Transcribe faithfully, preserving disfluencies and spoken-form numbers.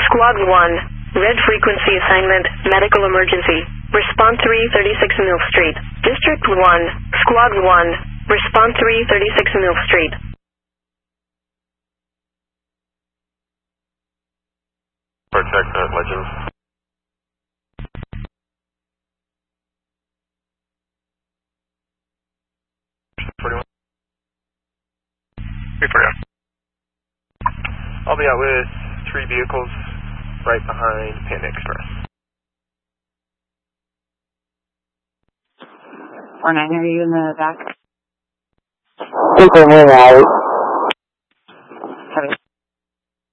Squad one, red frequency assignment, medical emergency. Respond three thirty-six Mill Street. District one, Squad one, respond three thirty-six Mill Street. Protect that, Legends. forty-one. three forty-one. I'll be out with three vehicles right behind Panda Express. four nine, are you in the back? Super Moon out.